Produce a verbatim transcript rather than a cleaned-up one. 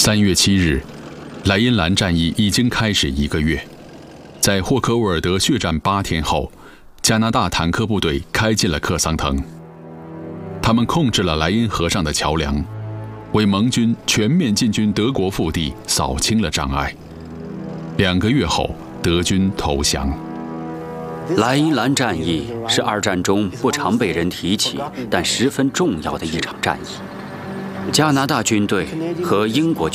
三月七日，莱茵兰战役已经开始一个月。在霍克沃尔德血战八天后，加拿大坦克部队开进了克桑滕。他们控制了莱茵河上的桥梁，为盟军全面进军德国腹地扫清了障碍。两个月后，德军投降。 莱茵兰战役是二战中不常被人提起，但十分重要的一场战役。加拿大军队和英国